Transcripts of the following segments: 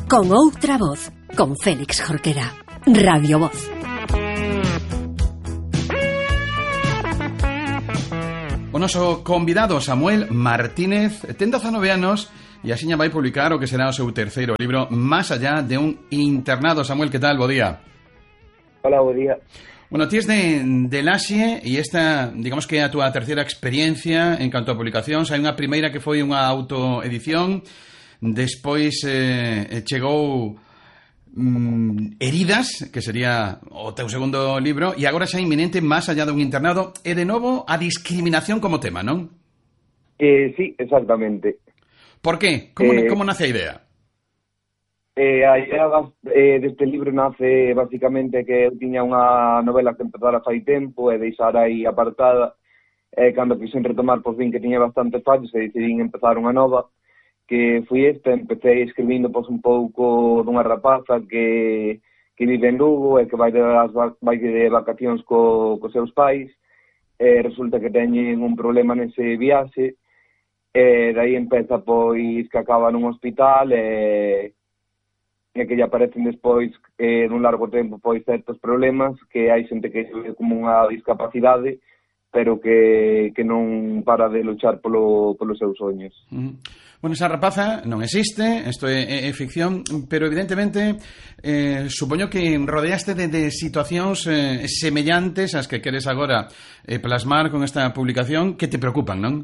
Con outra voz, con Félix Jorquera. Radio Voz. O noso convidado Samuel Martínez ten 19 anos e axiña vai publicar o que será o seu terceiro libro, Más allá de un internado. Samuel, que tal? Bo día. Hola, bo día. Bueno, ti es de Laxe e esta, digamos que é a túa terceira experiencia en canto a publicacións. Hai unha primeira que foi unha autoedición, despois chegou Heridas, que sería o teu segundo libro, e agora xa inminente Más allá de un internado, e de novo a discriminación como tema, non? Sí, exactamente. Por qué? Como nace a idea? A idea deste libro nace basicamente que eu tiña unha novela que empezara fai tempo e deixar aí apartada, cando quixen retomar, pois vin que tiña bastante fallos e decidín empezar unha nova, que foi esta. Empecé escribindo pois un pouco dunha rapaza que vive en Lugo e que vai de vacacións cos seus pais. Resulta que teñen un problema nese viaxe, e dai empeza pois que acaba nun hospital e que lle aparecen despois dun largo tempo pois certos problemas, que hai xente que é como unha discapacidade, pero que non para de luchar polos seus soños. Bueno, esa rapaza non existe, isto é ficción, pero evidentemente supoño que rodeaste de situacións semellantes ás que queres agora plasmar con esta publicación, que te preocupan, non?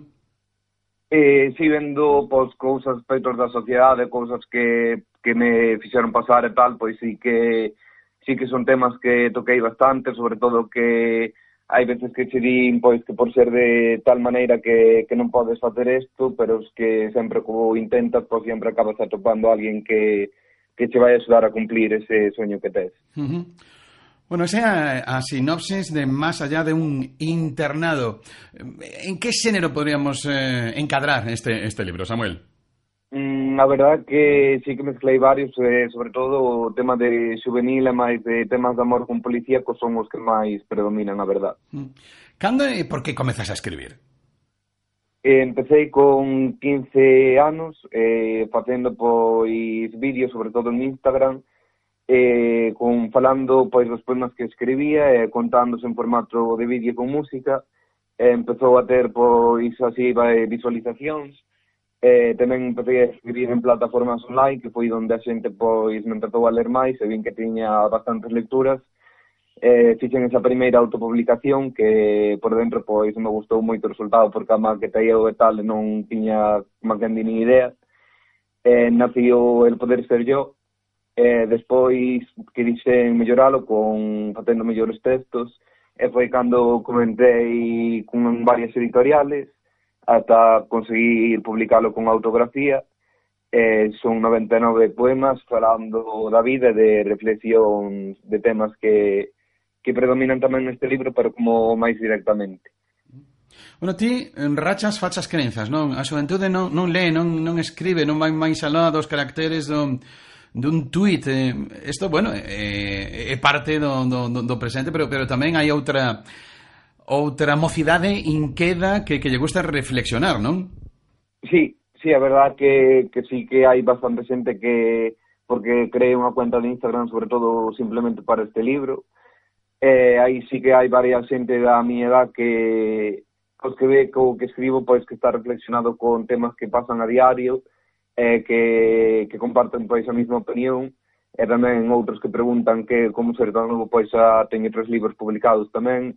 Si vendo pois cousas aspectos da sociedade, cousas que me fixeron pasar e tal, pois sí que son temas que toquei bastante, sobre todo que hai veces que che din pois que por ser de tal maneira que non podes facer isto, pero es que sempre que o intentas, pois sempre acabas atopando a alguén que che vai axudar a cumplir ese soño que tes. Bueno, esa é a sinopsis de Más allá de un internado. En que xénero podríamos encadrar este libro, Samuel? A verdad que sí que mezclei varios, sobre todo o tema de juvenil e máis de temas de amor con policíacos son os que máis predominan, a verdad. Cando e por que comezas a escribir? Empecé con 15 anos, facendo pois vídeos, sobre todo en Instagram, falando pois dos poemas que escribía e contándose en formato de vídeo con música. Empezou a ter pois así visualizacións. Tamén empecé a escribir en plataformas online, que foi onde a xente pois me empezou a ler máis e vin que tiña bastantes lecturas. Fixen esa primeira autopublicación que por dentro pois me gustou moito o resultado, porque a maqueta e tal non tiña máis nin idea. Nació El poder ser yo. Despois que dixen melloralo facendo mellores textos, e foi cando comentei con varias editoriales ata conseguir publicalo con autografía. Son 99 poemas falando da vida e de reflexións de temas que predominan tamén neste libro, pero como máis directamente. Bueno, ti rachas fachas crenzas, non? A xuventude non lee, non escribe, non vai máis alá dos caracteres dun tuit. Isto, bueno, é parte do presente, pero tamén hai outra mocidade inqueda que lle gusta reflexionar, non? Sí, a verdad que sí que hai bastante xente que, porque creé unha cuenta de Instagram sobre todo simplemente para este libro, aí sí que hai varias xente da miña edad que ve que o que escribo pois que está reflexionado con temas que pasan a diario, que comparten pois a mesma opinión, e tamén outros que preguntan que como ser tan novo, pois xa teño 3 libros publicados tamén.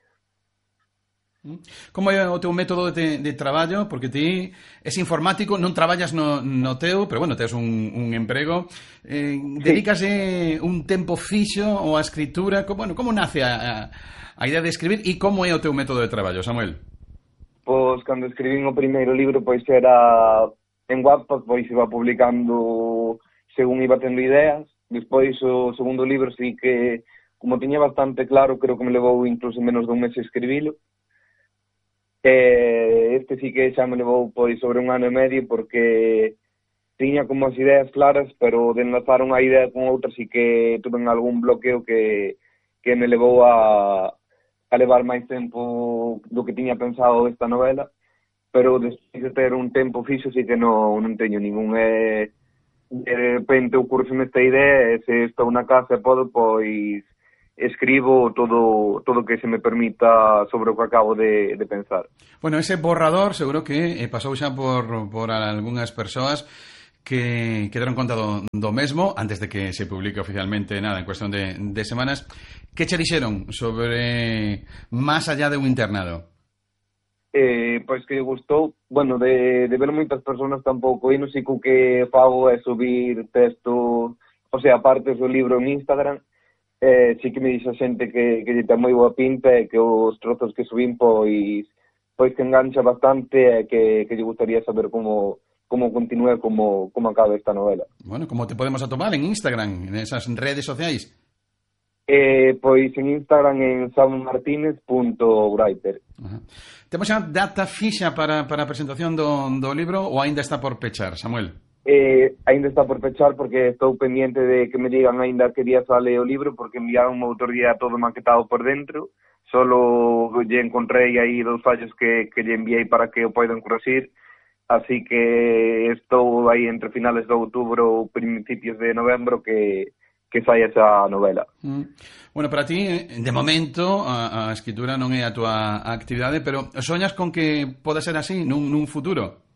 Como é o teu método de traballo? Porque ti és informático, non traballas no teu, pero bueno, tes un emprego. Dedícase un tempo fixo ou a escritura? Como nace a idea de escribir e como é o teu método de traballo, Samuel? Pois cando escribín o primeiro libro, pois era en Wattpad, pois iba publicando según iba tendo ideas. Despois o segundo libro sí que, como tiña bastante claro, creo que me levou incluso menos dun mes escribilo. Este sí que xa me levou pois sobre 1 ano e medio, porque tiña como as ideas claras, pero de enlazar unha idea con outra sí que tuve algún bloqueo que me levou a levar máis tempo do que tiña pensado esta novela, pero despois de ter un tempo fixo sí que non teño ningún. de repente ocurre esta idea e se estou na casa e podo, pois escribo todo o que se me permita sobre o que acabo de pensar. Bueno, ese borrador seguro que pasou xa por algunhas persoas que deron conta do mesmo antes de que se publique oficialmente, nada, en cuestión de semanas. Que che dixeron sobre Más allá de un internado? Pois que gustou, bueno, de ver moitas persoas tampouco, e non sei co que fago é subir texto, o sea, partes do libro en Instagram. Sí que me dixe a xente que lle ten moi boa pinta e que os trozos que subín pois que engancha bastante e que lle gustaría saber como continúe, como acaba esta novela. Bueno, como te podemos atopar en Instagram, en esas redes sociais? Pois en Instagram en samuelmartinez.writer. Temos xa data fixa para a presentación do libro ou aínda está por pechar, Samuel? Ainda está por pechar porque estou pendiente de que me digan ainda que día sale o libro, porque enviaron o outro día todo maquetado por dentro. Solo lle encontrei aí 2 fallos que lle enviei para que o poidan corregir, así que estou aí entre finales de outubro ou principios de novembro que saia esa novela. Bueno, para ti, de momento, a escritura non é a túa actividade, pero soñas con que poda ser así nun futuro?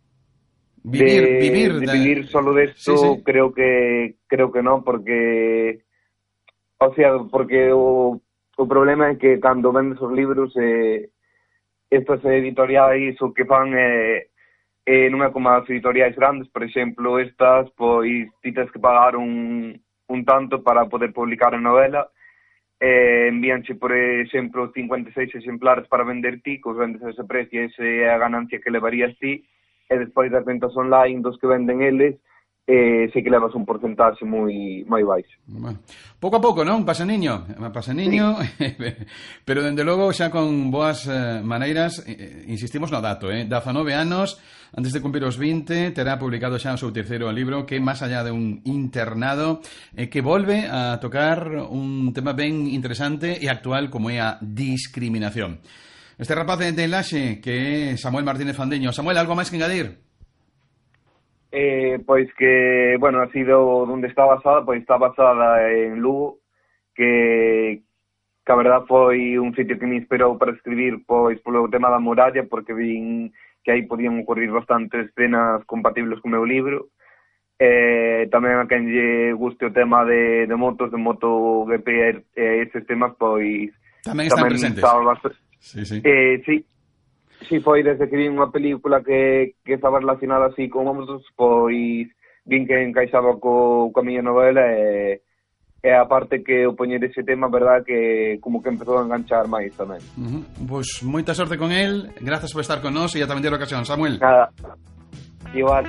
Vivir solo de esto, sí. creo que no, porque porque o problema é que cando vendes os libros estas editoriais o que fan non é como as editoriais grandes, por exemplo, estas pois ti tens que pagar un tanto para poder publicar a novela, envíanche, por exemplo, 56 exemplares para vender ti, que os vendes a ese precio, esa é a ganancia que levarías ti, e despois das ventas online dos que venden eles, sei que levas un porcentaxe moi baixo. Bueno, pouco a pouco, non? Pasaniño, sí. Pero dende logo xa con boas maneiras, insistimos no dato, 19 anos, antes de cumprir os 20, terá publicado xa o seu terceiro libro, que Más allá de un internado, que volve a tocar un tema ben interesante e actual como é a discriminación. Este rapaz de Laxe, que é Samuel Martínez Fandiño. Samuel, algo máis que engadir? Pois que, bueno, así onde está basada, pois está basada en Lugo, que a verdad foi un sitio que me inspirou para escribir, pois polo tema da muralla, porque vin que aí podían ocurrir bastantes escenas compatibles co meu libro. Tamén a quen lle guste o tema de motos, de MotoGP e estes temas, pois tamén están presentes. Sí. Sí, foi desde que vi unha película que estaba relacionada así con motos, pois vin que encaixaba coa miña novela e a parte que o poñer ese tema, verdad, que como que empezou a enganchar máis tamén. Pois moita sorte con el, grazas por estar con nós e ata vender a ocasión, Samuel. Nada, igual.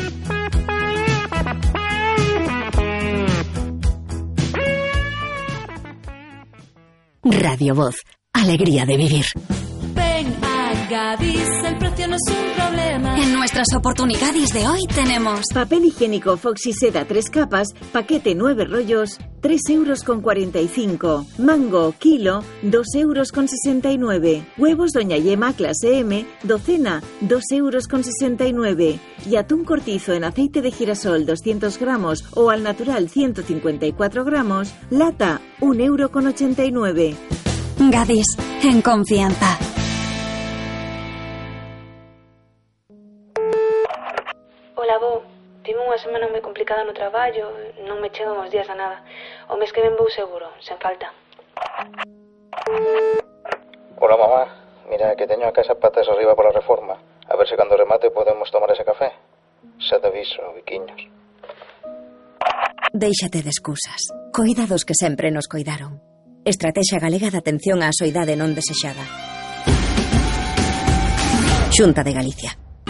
Radio Voz, alegría de vivir. Ven a Gadis, el precio no es un problema. En nuestras oportunidades de hoy tenemos papel higiénico Foxy Seda 3 capas, paquete 9 rollos, 3,45 €. Mango, kilo, 2,69 €. Huevos Doña Yema clase M, docena, 2,69 €. Y atún cortizo en aceite de girasol 200 gramos o al natural 154 gramos, lata, 1,89 €. Gadis, en confianza. Hola, Bo. Tive unha semana moi complicada no traballo, non me chegan os días a nada. O mes que ven vou seguro, sen falta. Hola, mamá. Mira, que teño a casa patas arriba pola reforma. A ver se cando remate podemos tomar ese café. Xa te aviso, biquiños. Déixate de excusas. Coida dos que sempre nos coidaron. Estrategia Galega de Atención á Soidade Non Desexada. Xunta de Galicia.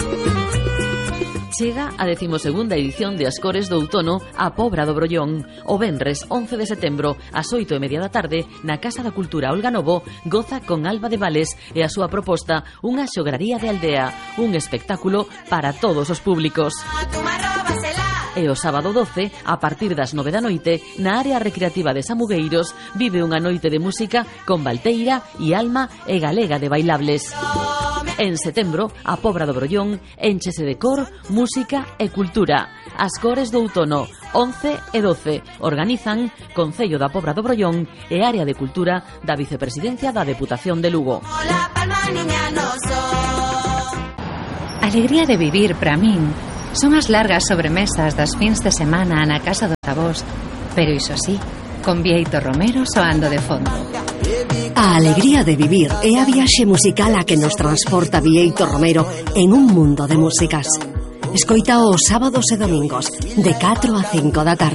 Chega a 12ª edición de As Cores do Outono a Pobra do Brollón. O venres 11 de setembro ás 8:30 da tarde na Casa da Cultura Olga Novo goza con Alba de Vales e a súa proposta unha xograría de aldea, un espectáculo para todos os públicos. E o sábado 12, a partir das 9 da noite, na área recreativa de Samugueiros, vive unha noite de música con Valteira e Alma e Galega de Bailables. En setembro, a Pobra do Brollón énchese de cor, música e cultura. As cores do outono, 11 e 12, organizan Concello da Pobra do Brollón e Área de Cultura da Vicepresidencia da Deputación de Lugo. Alegría de vivir para min son as largas sobremesas das fins de semana na casa dos avós, pero iso sí, con Bieito Romero soando de fondo. A alegría de vivir é a viaxe musical a que nos transporta Bieito Romero en un mundo de músicas. Escoita os sábados e domingos de 4 a 5 da tarde.